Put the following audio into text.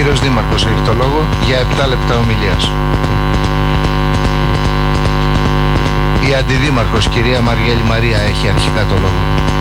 κύριος Δήμαρχος έχει το λόγο για 7 λεπτά ομιλίας. Η Αντιδήμαρχος, κυρία Μαριέλη Μαρία, έχει αρχικά το λόγο.